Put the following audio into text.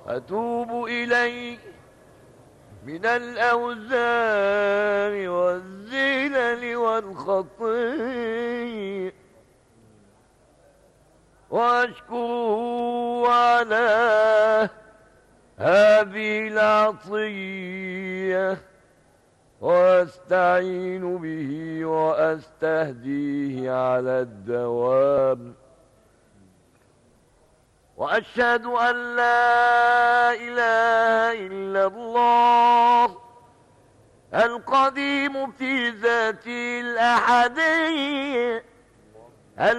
أتوب إليه من الأوزار والزلل والخطيئ، وأشكره على هذه العطية، وأستعين به وأستهديه على الدوام. وأشهد أن لا إله إلا الله القديم في ذاته الأحدية،